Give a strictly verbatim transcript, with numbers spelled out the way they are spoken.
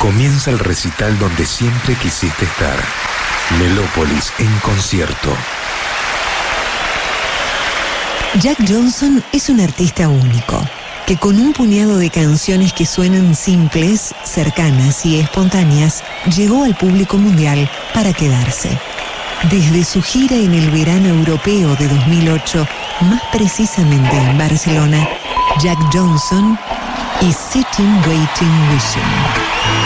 Comienza el recital donde siempre quisiste estar. Melópolis en concierto. Jack Johnson es un artista único, que con un puñado de canciones que suenan simples, cercanas y espontáneas, llegó al público mundial para quedarse. Desde su gira en el verano europeo de dos mil ocho, más precisamente en Barcelona, Jack Johnson y Sitting, Waiting, Wishing.